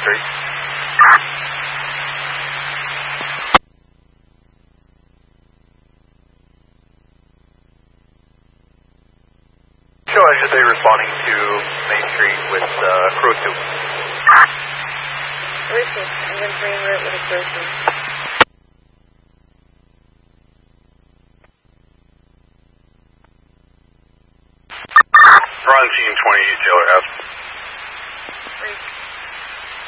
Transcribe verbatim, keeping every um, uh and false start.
Street. Show Exit three responding to Main Street with uh, crew two. Routine. I'm going to bring route with a crew two. Run team twenty, Taylor S.